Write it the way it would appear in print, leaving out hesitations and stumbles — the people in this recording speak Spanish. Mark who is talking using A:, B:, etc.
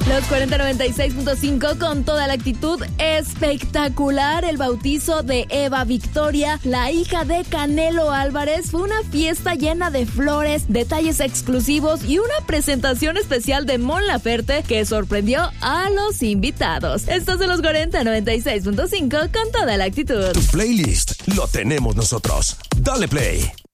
A: Los 4096.5 con toda la actitud. Espectacular el bautizo de Eva Victoria, la hija de Canelo Álvarez. Fue una fiesta llena de flores, detalles exclusivos y una presentación especial de Mon Laferte que sorprendió a los invitados. Estos de los 4096.5 con toda la actitud.
B: Tu playlist lo tenemos nosotros. Dale play.